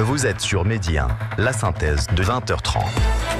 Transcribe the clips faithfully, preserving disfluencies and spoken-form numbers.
Vous êtes sur Medi un, la synthèse de vingt heures trente.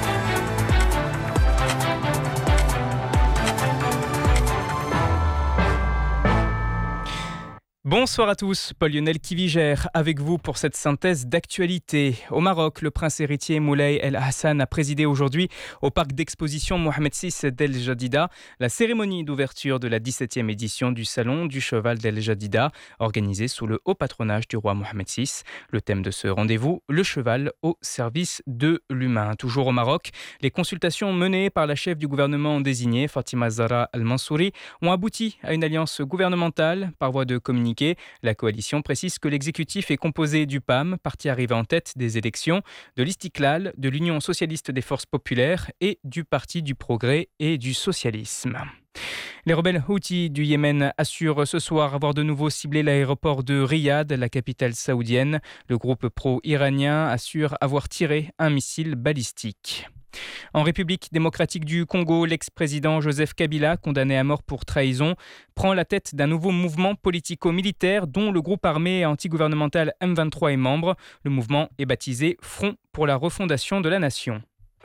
Bonsoir à tous, Paul-Lionel Kivigère avec vous pour cette synthèse d'actualité. Au Maroc, le prince héritier Moulay El Hassan a présidé aujourd'hui au parc d'exposition Mohamed six d'El Jadida la cérémonie d'ouverture de la dix-septième édition du Salon du Cheval d'El Jadida, organisée sous le haut patronage du roi Mohamed six. Le thème de ce rendez-vous, le cheval au service de l'humain. Toujours au Maroc, les consultations menées par la chef du gouvernement désignée, Fatima Zahra Al-Mansouri, ont abouti à une alliance gouvernementale par voie de communiqué. La coalition précise que l'exécutif est composé du P A M, parti arrivé en tête des élections, de l'Istiklal, de l'Union socialiste des forces populaires et du Parti du progrès et du socialisme. Les rebelles Houthis du Yémen assurent ce soir avoir de nouveau ciblé l'aéroport de Riyad, la capitale saoudienne. Le groupe pro-iranien assure avoir tiré un missile balistique. En République démocratique du Congo, l'ex-président Joseph Kabila, condamné à mort pour trahison, prend la tête d'un nouveau mouvement politico-militaire dont le groupe armé antigouvernemental M vingt-trois est membre. Le mouvement est baptisé Front pour la refondation de la nation.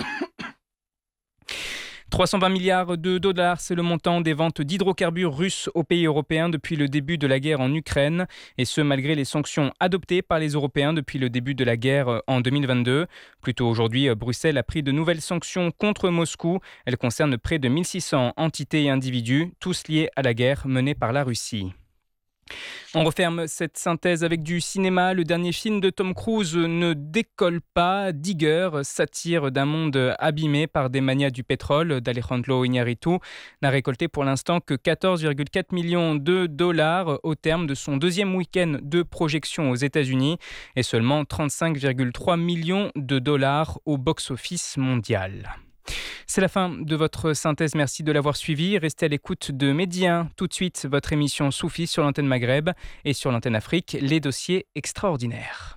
trois cent vingt milliards de dollars, c'est le montant des ventes d'hydrocarbures russes aux pays européens depuis le début de la guerre en Ukraine, et ce malgré les sanctions adoptées par les Européens depuis le début de la guerre en deux mille vingt-deux. Plus tôt aujourd'hui, Bruxelles a pris de nouvelles sanctions contre Moscou. Elles concernent près de mille six cents entités et individus, tous liés à la guerre menée par la Russie. On referme cette synthèse avec du cinéma. Le dernier film de Tom Cruise ne décolle pas. Digger, satire d'un monde abîmé par des manias du pétrole d'Alejandro Iñárritu, n'a récolté pour l'instant que quatorze virgule quatre millions de dollars au terme de son deuxième week-end de projection aux États-Unis et seulement trente-cinq virgule trois millions de dollars au box-office mondial. C'est la fin de votre synthèse, merci de l'avoir suivi. Restez à l'écoute de Medi un. Tout de suite, votre émission Soufi sur l'antenne Maghreb et sur l'antenne Afrique, les dossiers extraordinaires.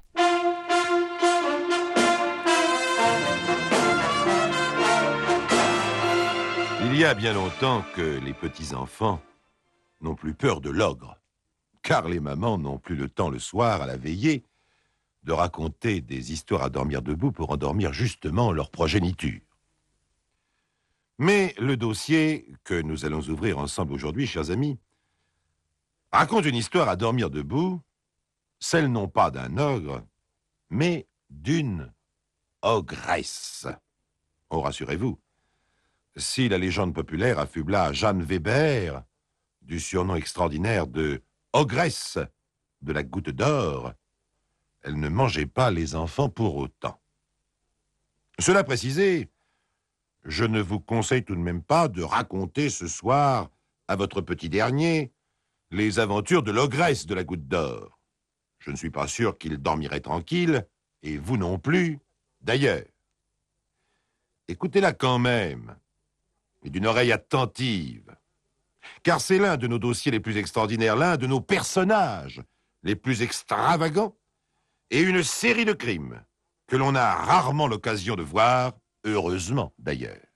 Il y a bien longtemps que les petits-enfants n'ont plus peur de l'ogre, car les mamans n'ont plus le temps le soir à la veillée de raconter des histoires à dormir debout pour endormir justement leur progéniture. Mais le dossier que nous allons ouvrir ensemble aujourd'hui, chers amis, raconte une histoire à dormir debout, celle non pas d'un ogre, mais d'une ogresse. Oh, rassurez-vous, si la légende populaire affubla Jeanne Weber du surnom extraordinaire de ogresse de la goutte d'or, elle ne mangeait pas les enfants pour autant. Cela précisé, je ne vous conseille tout de même pas de raconter ce soir à votre petit dernier les aventures de l'ogresse de la goutte d'or. Je ne suis pas sûr qu'il dormirait tranquille, et vous non plus, d'ailleurs. Écoutez-la quand même, et d'une oreille attentive, car c'est l'un de nos dossiers les plus extraordinaires, l'un de nos personnages les plus extravagants, et une série de crimes que l'on a rarement l'occasion de voir, heureusement d'ailleurs.